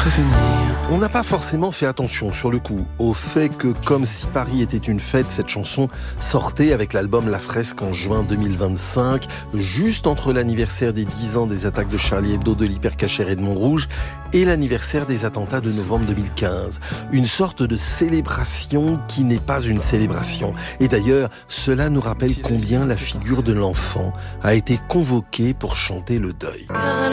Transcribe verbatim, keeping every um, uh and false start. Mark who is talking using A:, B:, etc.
A: revenir.
B: On n'a pas forcément fait attention sur le coup au fait que Comme si Paris était une fête, cette chanson sortait avec l'album La Fresque en juin deux mille vingt-cinq, juste entre l'anniversaire des dix ans des attaques de Charlie Hebdo, de l'Hypercacher et de Montrouge et l'anniversaire des attentats de novembre deux mille quinze. Une sorte de célébration qui n'est pas une célébration. Et d'ailleurs, cela nous rappelle combien la figure de l'enfant a été convoquée pour chanter le deuil.